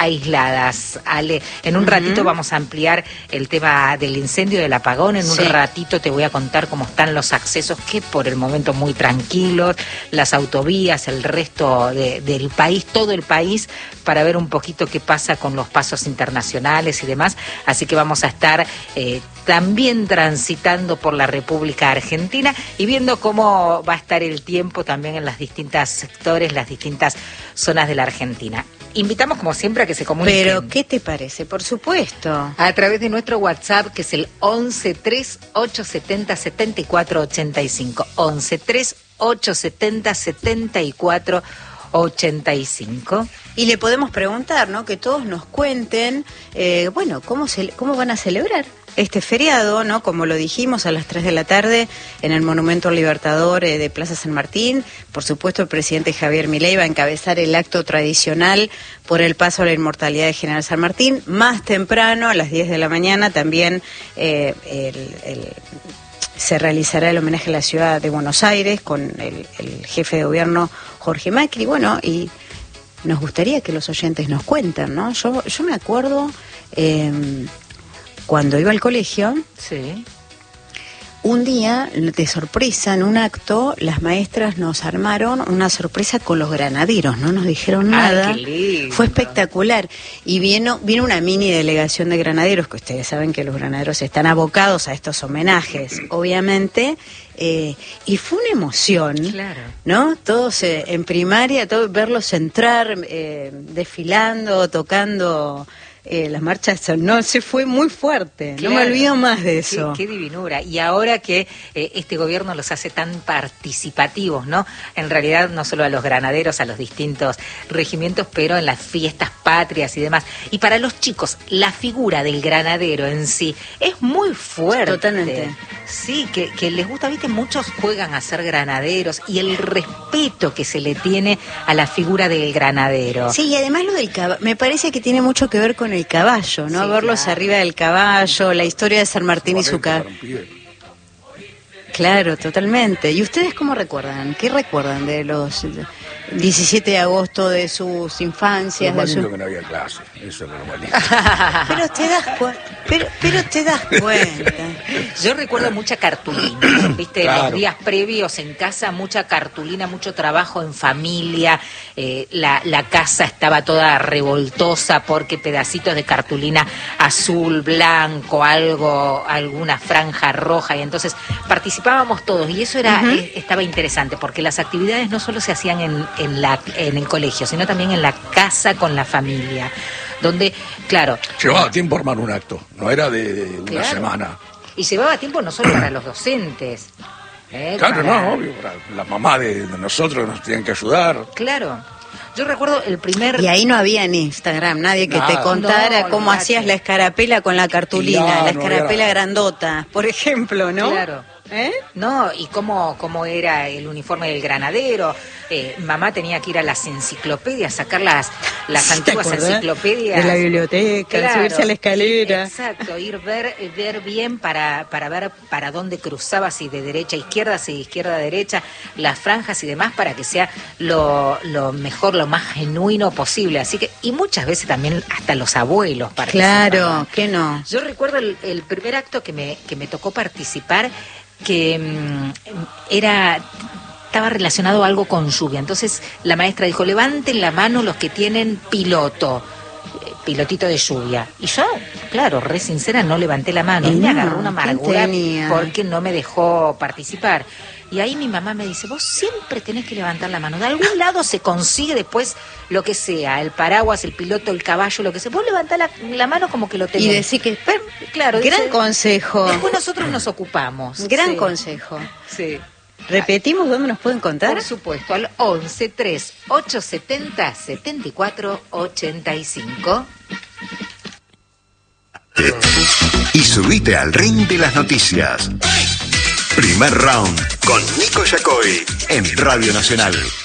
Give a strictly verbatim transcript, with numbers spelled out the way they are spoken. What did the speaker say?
aisladas. Ale, en un uh-huh. ratito vamos a ampliar el tema del incendio, del apagón. En un sí. ratito te voy a contar cómo están los accesos, que por el momento muy tranquilos, las autovías, el resto de, del país, todo el país, para ver un poquito qué pasa con los pasos internacionales y demás. Así que vamos a estar eh, también transitando por la República Argentina y viendo cómo va a estar el tiempo también en las distintas sectores, las distintas zonas de la Argentina. Invitamos, como siempre, a que se comuniquen. Pero, ¿qué te parece? Por supuesto. A través de nuestro WhatsApp, que es el once tres ocho setenta setenta y cuatro ochenta y cinco. once tres ocho setenta setenta y cuatro ochenta y cinco. Y le podemos preguntar, ¿no? Que todos nos cuenten, eh, bueno, cómo se, cómo van a celebrar este feriado, ¿no? Como lo dijimos, a las tres de la tarde en el Monumento al Libertador eh, de Plaza San Martín. Por supuesto, el presidente Javier Milei va a encabezar el acto tradicional por el paso a la inmortalidad de General San Martín. Más temprano, a las diez de la mañana, también eh, el, el, se realizará el homenaje a la ciudad de Buenos Aires con el, el jefe de gobierno Jorge Macri. Bueno, y nos gustaría que los oyentes nos cuenten, ¿no? Yo, yo me acuerdo... Eh, Cuando iba al colegio, sí. un día, de sorpresa, en un acto, las maestras nos armaron una sorpresa con los granaderos, no nos dijeron nada. Ay, qué lindo. Fue espectacular. Y vino, vino una mini delegación de granaderos, que ustedes saben que los granaderos están abocados a estos homenajes, obviamente, eh, y fue una emoción, claro. ¿no? Todos eh, en primaria, todos, verlos entrar, eh, desfilando, tocando... Eh, las marchas, no, se fue muy fuerte, claro. No me olvido más de eso. Qué, qué divinura. Y ahora que eh, este gobierno los hace tan participativos, ¿no? En realidad no solo a los granaderos, a los distintos regimientos, pero en las fiestas patrias y demás. Y para los chicos, la figura del granadero en sí es muy fuerte. Totalmente. Sí, que, que les gusta, viste, muchos juegan a ser granaderos y el respeto que se le tiene a la figura del granadero. Sí, y además lo del caballo, me parece que tiene mucho que ver con el caballo, ¿no? Sí, verlos claro. arriba del caballo, la historia de San Martín y su caballo. Claro, totalmente. ¿Y ustedes cómo recuerdan? ¿Qué recuerdan de los diecisiete de agosto, de sus infancias? Lo más de lindo su... que no había clase, eso es lo más lindo. Pero te das cuenta, pero, pero te das cuenta. Yo recuerdo mucha cartulina, viste, Claro. Los días previos en casa, mucha cartulina, mucho trabajo en familia, eh, la, la casa estaba toda revoltosa porque pedacitos de cartulina azul, blanco, algo, alguna franja roja, y entonces participábamos todos, y eso era, uh-huh. eh, estaba interesante, porque las actividades no solo se hacían en, en, la, en el colegio, sino también en la casa con la familia, donde, claro... Llevaba tiempo armar un acto, no era de, de una claro. semana. Y llevaba tiempo no solo para los docentes. Eh, Claro, para... no, obvio, para la mamá de, de nosotros nos tenían que ayudar. Claro. Yo recuerdo el primer... Y ahí no había en Instagram nadie que Nada. te contara No, cómo olvidate. hacías la escarapela con la cartulina, No, la no escarapela era- grandota, por ejemplo, ¿no? Claro. ¿Eh? No, y cómo, cómo era el uniforme del granadero. Eh, mamá tenía que ir a las enciclopedias, sacar las, las ¿Te antiguas acordás? enciclopedias. De la biblioteca, Claro. subirse a la escalera. Exacto, ir ver ver bien para, para ver para dónde cruzaba, si de derecha a izquierda, si de izquierda a derecha, las franjas y demás, para que sea lo, lo mejor, lo más genuino posible. Así que, y muchas veces también hasta los abuelos participaban. Claro, ¿qué no? Yo recuerdo el, el primer acto que me, que me tocó participar, que mmm, era... estaba relacionado a algo con lluvia. Entonces la maestra dijo, levanten la mano los que tienen piloto, eh, pilotito de lluvia. Y yo, claro, re sincera, no levanté la mano. Y me No, agarró una ¿qué amargura tenía? porque no me dejó participar. Y ahí mi mamá me dice, vos siempre tenés que levantar la mano. De algún lado se consigue después lo que sea, el paraguas, el piloto, el caballo, lo que sea. Vos levantás la, la mano como que lo tenés. Y decir que... pero, Claro, gran dice, consejo. después nosotros nos ocupamos. Gran Sí. consejo. Sí. ¿Repetimos dónde nos pueden contar? Por supuesto, al once tres ocho setenta setenta y cuatro ochenta y cinco. Y subite al ring de las noticias. Primer round con Nico Yacoy en Radio Nacional.